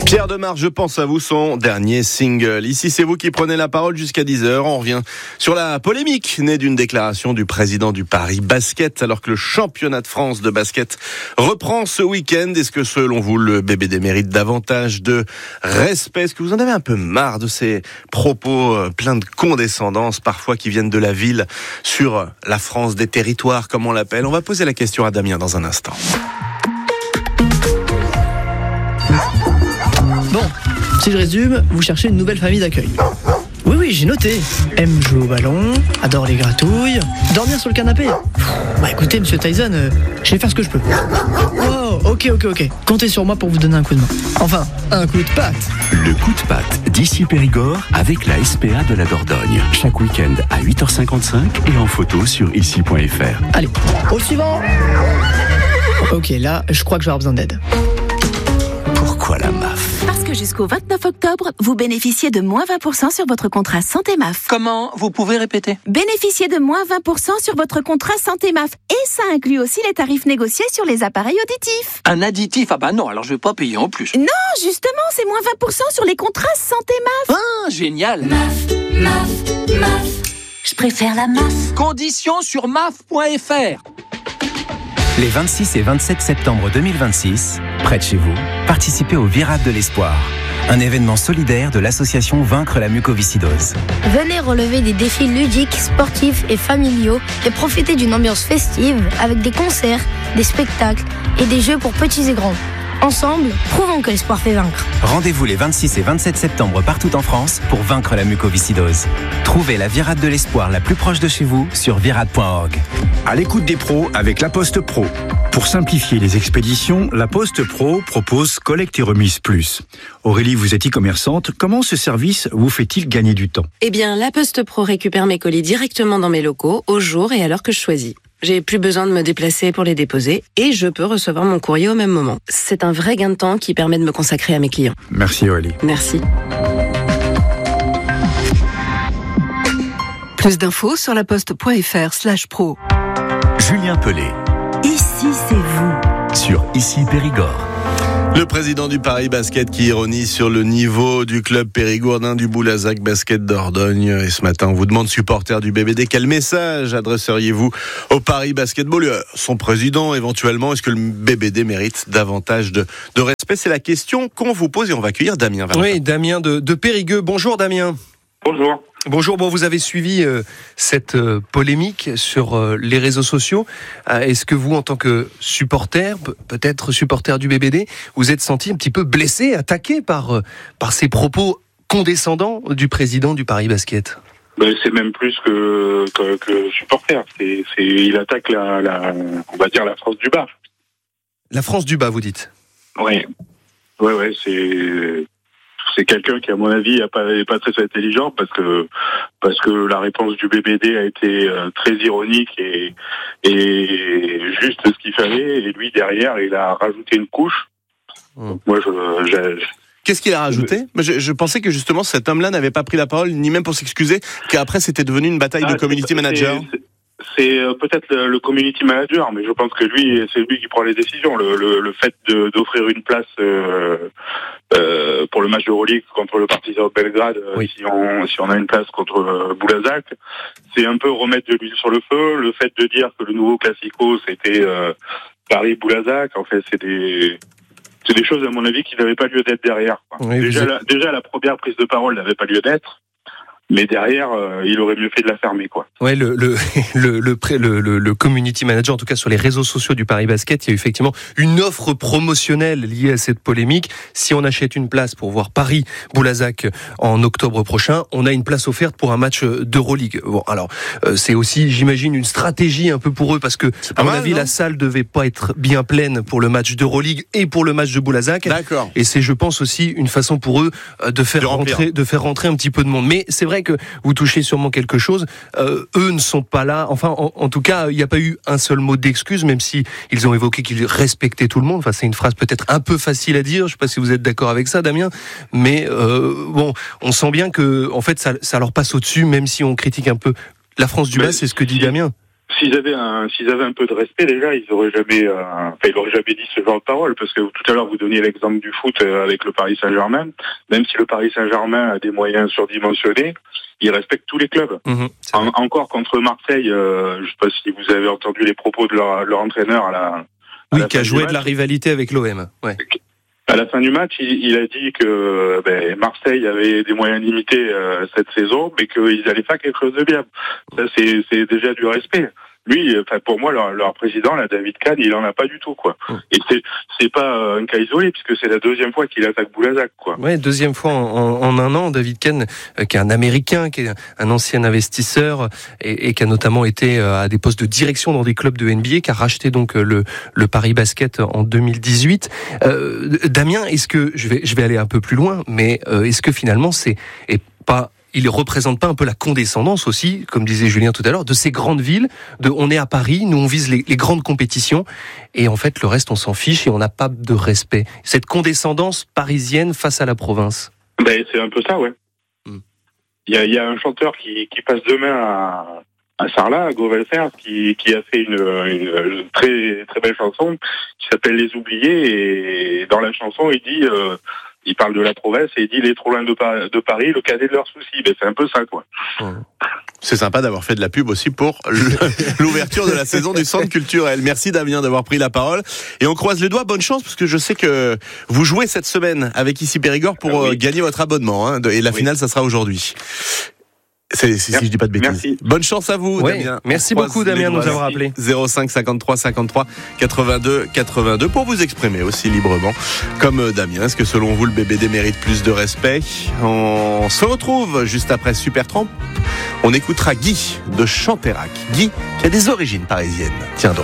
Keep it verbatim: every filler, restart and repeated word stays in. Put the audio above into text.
Pierre Demar, je pense à vous, son dernier single. Ici, c'est vous qui prenez la parole jusqu'à dix heures. On revient sur la polémique née d'une déclaration du président du Paris Basket, alors que le championnat de France de basket reprend ce week-end. Est-ce que, selon vous, le B B D mérite davantage de respect? Est-ce que vous en avez un peu marre de ces propos pleins de condescendance, parfois qui viennent de la ville, sur la France des territoires, comme on l'appelle? On va poser la question à Damien dans un instant. Bon, si je résume, vous cherchez une nouvelle famille d'accueil. Oui, oui, j'ai noté. Aime jouer au ballon, adore les gratouilles, dormir sur le canapé. Bah écoutez, monsieur Tyson, euh, je vais faire ce que je peux. Oh, ok, ok, ok. Comptez sur moi pour vous donner un coup de main. Enfin, un coup de patte. Le coup de patte d'ici Périgord avec la S P A de la Dordogne. Chaque week-end à huit heures cinquante-cinq et en photo sur ici point f r. Allez, au suivant. Ok, là, je crois que je vais avoir besoin d'aide. Pourquoi la M A F? Parce que jusqu'au vingt-neuf octobre, vous bénéficiez de moins vingt pour cent sur votre contrat Santé M A F. Comment? Vous pouvez répéter? Bénéficiez de moins vingt pour cent sur votre contrat Santé M A F. Et ça inclut aussi les tarifs négociés sur les appareils auditifs. Un additif? Ah bah non, alors je vais pas payer en plus. Non, justement, c'est moins vingt pour cent sur les contrats Santé M A F. Ah, génial. M A F, M A F, M A F. Je préfère la M A F. Conditions sur M A F point f r. Les vingt-six et vingt-sept septembre deux mille vingt-six, près de chez vous, participez au Virade de l'Espoir, un événement solidaire de l'association Vaincre la mucoviscidose. Venez relever des défis ludiques, sportifs et familiaux et profiter d'une ambiance festive avec des concerts, des spectacles et des jeux pour petits et grands. Ensemble, prouvons que l'espoir fait vaincre. Rendez-vous les vingt-six et vingt-sept septembre partout en France pour vaincre la mucoviscidose. Trouvez la Virade de l'Espoir la plus proche de chez vous sur virade point org. À l'écoute des pros avec La Poste Pro. Pour simplifier les expéditions, La Poste Pro propose collecte et remise plus. Aurélie, vous êtes e-commerçante. Comment ce service vous fait-il gagner du temps? Eh bien, La Poste Pro récupère mes colis directement dans mes locaux, au jour et à l'heure que je choisis. J'ai plus besoin de me déplacer pour les déposer et je peux recevoir mon courrier au même moment. C'est un vrai gain de temps qui permet de me consacrer à mes clients. Merci Aurélie. Merci. Plus d'infos sur laposte point f r slash pro. Julien Pelé. Ici, c'est vous. Sur Ici Périgord. Le président du Paris Basket qui ironise sur le niveau du club périgourdin du Boulazac Basket Dordogne. Et ce matin, on vous demande, supporters du B B D, quel message adresseriez-vous au Paris Basketball, euh, son président éventuellement? Est-ce que le B B D mérite davantage de, de respect? C'est la question qu'on vous pose et on va accueillir Damien Valentin. Oui, Damien de, de Périgueux. Bonjour Damien. Bonjour. Bonjour, bon, vous avez suivi euh, cette euh, polémique sur euh, les réseaux sociaux. Euh, est-ce que vous, en tant que supporter, p- peut-être supporter du B B D, vous êtes senti un petit peu blessé, attaqué par, euh, par ces propos condescendants du président du Paris Basket? Ben, c'est même plus que, que, que supporter. C'est, c'est, il attaque la, la, on va dire la France du bas. La France du bas, vous dites? Oui. Ouais, ouais, c'est... C'est quelqu'un qui, à mon avis, n'est pas, pas très intelligent parce que parce que la réponse du B B D a été euh, très ironique et, et juste ce qu'il fallait. Et lui, derrière, il a rajouté une couche. Mmh. Donc moi, je, je, je... Qu'est-ce qu'il a rajouté? je, je pensais que justement cet homme-là n'avait pas pris la parole, ni même pour s'excuser, qu'après c'était devenu une bataille ah, de community manager. C'est, c'est peut-être le, le community manager, mais je pense que lui, c'est lui qui prend les décisions. Le, le, le fait de, d'offrir une place euh, euh, pour le match de Euroleague contre le Partizan Belgrade, oui. si on si on a une place contre euh, Boulazac, c'est un peu remettre de l'huile sur le feu. Le fait de dire que le nouveau Classico c'était euh, Paris-Boulazac, en fait, c'est des c'est des choses à mon avis qui n'avaient pas lieu d'être derrière. Quoi. Oui, déjà, êtes... la, déjà la première prise de parole n'avait pas lieu d'être. Mais derrière, euh, il aurait mieux fait de la fermer, quoi. Ouais, le le le le, le le le community manager, en tout cas sur les réseaux sociaux du Paris Basket, il y a eu effectivement une offre promotionnelle liée à cette polémique. Si on achète une place pour voir Paris Boulazac en octobre prochain, on a une place offerte pour un match d'Euroleague. Bon, alors euh, c'est aussi, j'imagine, une stratégie un peu pour eux parce que à mon avis, non la salle devait pas être bien pleine pour le match d'Euroleague et pour le match de Boulazac. D'accord. Et c'est, je pense aussi, une façon pour eux de faire de rentrer, de faire rentrer un petit peu de monde. Mais c'est vrai que vous touchez sûrement quelque chose. Euh, eux ne sont pas là. Enfin, en, en tout cas, il n'y a pas eu un seul mot d'excuse, même si ils ont évoqué qu'ils respectaient tout le monde. Enfin, c'est une phrase peut-être un peu facile à dire. Je ne sais pas si vous êtes d'accord avec ça, Damien. Mais euh, bon, on sent bien que, en fait, ça, ça leur passe au-dessus, même si on critique un peu la France du bas. C'est ce que dit Damien. S'ils avaient un, s'ils avaient un peu de respect, déjà, ils auraient jamais, euh, enfin, ils auraient jamais dit ce genre de parole, parce que tout à l'heure, vous donniez l'exemple du foot euh, avec le Paris Saint-Germain. Même si le Paris Saint-Germain a des moyens surdimensionnés, ils respectent tous les clubs. Mmh, en, encore contre Marseille, euh, je sais pas si vous avez entendu les propos de leur, leur entraîneur à la, à oui, la qui a joué de la rivalité avec l'O M. Ouais. À la fin du match, il, il a dit que ben, Marseille avait des moyens limités euh, cette saison, mais qu'ils allaient faire quelque chose de bien. Ça, c'est, c'est déjà du respect. Lui, enfin pour moi, leur, leur président, là, David Kahn, il en a pas du tout, quoi. Mmh. Et c'est c'est pas un cas isolé, puisque c'est la deuxième fois qu'il attaque Boulazac, quoi. Ouais, deuxième fois en, en, en un an, David Kahn, euh, qui est un Américain, qui est un ancien investisseur et, et qui a notamment été euh, à des postes de direction dans des clubs de N B A, qui a racheté donc euh, le le Paris Basket en deux mille dix-huit. Euh, Damien, est-ce que je vais je vais aller un peu plus loin, mais euh, est-ce que finalement c'est est pas il représente pas un peu la condescendance aussi, comme disait Julien tout à l'heure, de ces grandes villes, de on est à Paris, nous on vise les, les grandes compétitions, et en fait le reste on s'en fiche et on n'a pas de respect. Cette condescendance parisienne face à la province. Ben c'est un peu ça, ouais. Il mm. y, a, y a un chanteur qui, qui passe demain à, à Sarlat, à Gauvelfer, qui, qui a fait une, une, une très très belle chanson qui s'appelle Les Oubliés, et dans la chanson il dit... Euh, il parle de la province et il dit il est trop loin de, Par- de Paris, le cadet de leurs soucis. Ben, c'est un peu ça, quoi. C'est sympa d'avoir fait de la pub aussi pour le, l'ouverture de la saison du centre culturel. Merci Damien d'avoir pris la parole. Et on croise les doigts, bonne chance, parce que je sais que vous jouez cette semaine avec Ici Périgord pour euh, oui. gagner votre abonnement. Hein, et la oui. finale, ça sera aujourd'hui. C'est, c'est, si je dis pas de bêtises. Merci. Bonne chance à vous, ouais, Damien. Merci beaucoup, Damien, de nous avoir appelé. zéro cinq cinquante-trois cinquante-trois quatre-vingt-deux quatre-vingt-deux pour vous exprimer aussi librement, comme Damien. Est-ce que selon vous, le B B D mérite plus de respect? On se retrouve juste après Supertramp. On écoutera Guy de Chanterac. Guy qui a des origines parisiennes. Tiens donc.